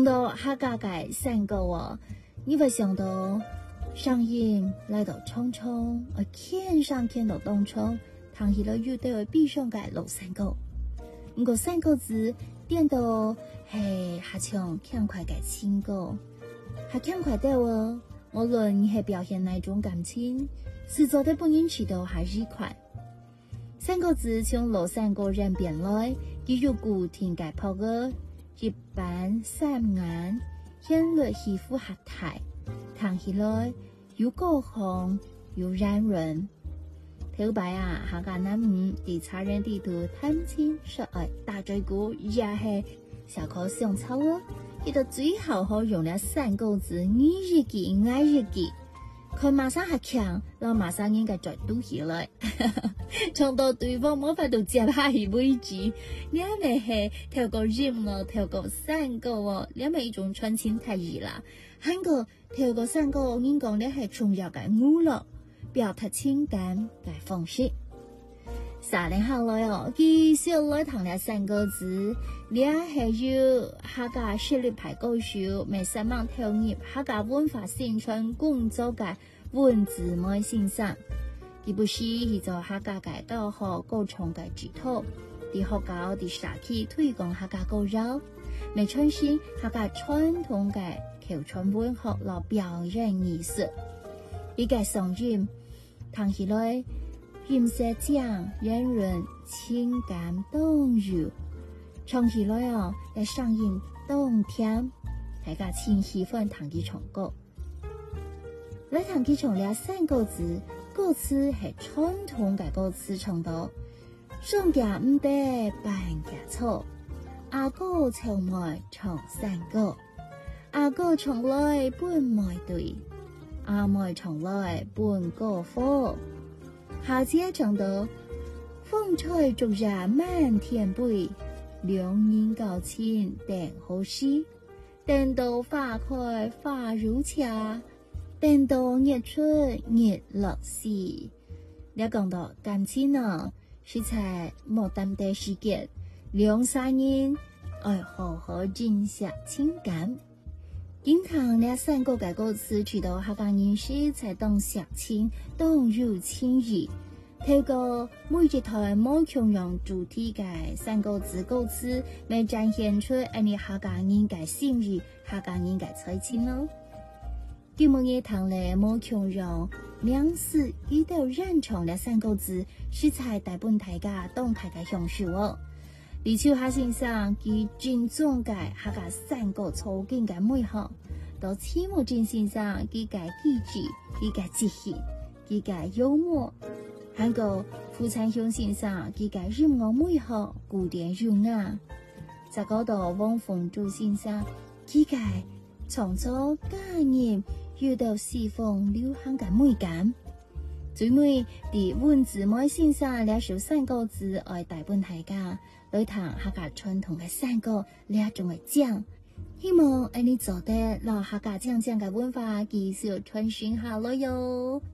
讲到客家嘅山歌哦，你会想到上映来到匆匆，天上看到东冲，唐起了遇到嘅必上嘅老山歌。不过山歌字点到系下唱轻快嘅情歌，还轻快的哦。无论系表现哪种感情，是做的本人知道还是快。山歌字从老山歌人变来，佢如古天嘅泡歌。一般三眼顯略皮膚合體，聽起來有高亢有軟潤。頭擺啊，客家男女地茶人地圖探親說愛大嘴鼓，也係小可上草哦。呢度最後可用了三個字，你日記愛日記，佢馬上係強，然後馬上應該再讀起來。唱到對方冇法度接下一位置，兩咪係透過音樂，透過山歌哦，兩咪一種傳情態意啦。韓國透過山歌，應講咧係重要嘅娛樂，表達情感嘅方式。3年後來哦，繼續來談了三個字，咧係要客家實力派歌手，咪希望投入客家文化宣傳工作嘅文字愛欣賞。佢不是去做客家嘅教學高重嘅指導，啲學校啲社區推廣客家歌謠，咪傳承客家傳統嘅口傳文學和表演藝術。呢個聲音聽起來音色強，讓人情感動容，唱起來哦，嘅聲音動聽，大家真喜歡聽佢唱歌。來聽佢唱了三個字。歌詞係傳統嘅歌詞唱到，上架唔得扮假錯，阿哥唱來唱山歌，阿哥唱來伴妹對，阿妹唱來伴歌火，下節唱到風吹竹日滿天飛，兩人交情定好事，等到花開花如茶。等到日出日落時，你講到感情呢，是在冇淡的時間，兩三人愛好好珍惜情感。經常你三個嘅歌詞知道客家人士才懂實情，懂入情意。透過每一台冇強用主題嘅三個字歌詞，咪展現出你客家人嘅心意，客家人嘅才情咯。今日嘅堂咧冇強用兩次遇到認唱嘅三個字，實在大本大家動態嘅享受哦。李秋下先生佢尊重嘅客家三個草根嘅美好，到錢木真先生佢嘅機智，佢嘅節氣，佢嘅幽默，還有傅燦雄先生佢嘅音樂美好，古典優雅，再講到汪鳳珠先生佢嘅創作家人。遇到西方流行嘅美感，最尾啲文字愛欣賞兩首三個字愛大本大家來談客家傳統嘅三個兩種嘅講，希望你做得讓客家講嘅文化繼續傳承下來喲。